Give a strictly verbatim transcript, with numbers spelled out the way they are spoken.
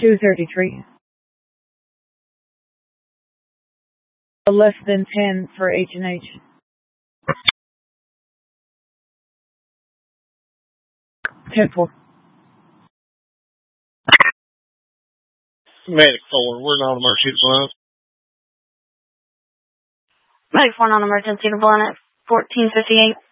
two thirty-three. Less than ten for H and H. ten four. Medic four, we're non-emergency line. Medic four, non-emergency to line at fourteen fifty-eight.